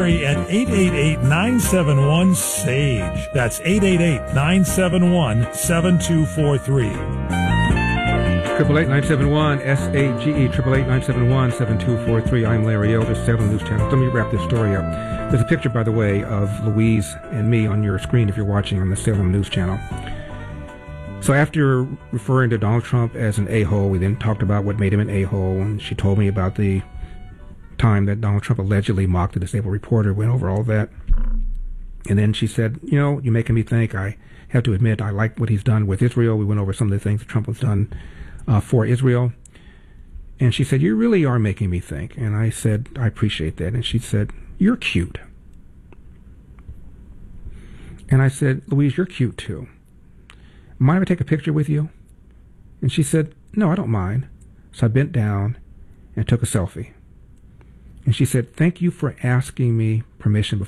Mary at 888-971-SAGE. That's 888-971-7243. 888-971-SAGE, 888-971-7243. I'm Larry Elder, Salem News Channel. Let me wrap this story up. There's a picture, by the way, of Louise and me on your screen if you're watching on the Salem News Channel. So after referring to Donald Trump as an a-hole, we then talked about what made him an a-hole, and she told me about the time that Donald Trump allegedly mocked a disabled reporter, went over all that. And then she said, you know, you're making me think. I have to admit, I like what he's done with Israel. We went over some of the things that Trump has done for Israel. And she said, you really are making me think. And I said, I appreciate that. And she said, you're cute. And I said, Louise, you're cute too. Mind if I take a picture with you? And she said, no, I don't mind. So I bent down and took a selfie. And she said, thank you for asking me permission before